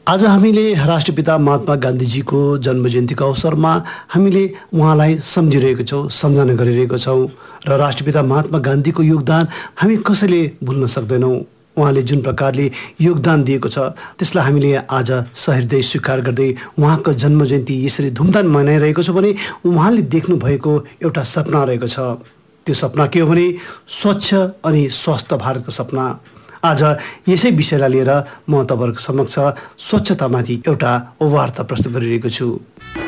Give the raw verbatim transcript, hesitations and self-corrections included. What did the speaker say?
आज हामीले राष्ट्रपिता महात्मा गान्धीजीको जन्म जयन्तीको अवसरमा हामीले उहाँलाई सम्झिरहेको छौँ, सम्झना गरिरहेको छौँ र राष्ट्रपिता महात्मा गान्धीको योगदान हामी कसैले भुल्न सक्दैनौँ। उहाँले जुन प्रकारले योगदान दिएको छ त्यसलाई हामीले आज सहृदय स्वीकार गर्दै उहाँको जन्म जयन्ती यसरी धुमधाम मनाइरहेको छ भने उहाँले देख्नु भएको एउटा सपना रहेको छ। त्यो सपना के हो भने स्वच्छ अनि स्वस्थ भारतको सपना। आज यसै विषयलाई लिएर म तपाईहरुको समक्ष स्वच्छतामाथि एउटा वार्ता प्रस्तुत गरिरहेको छु।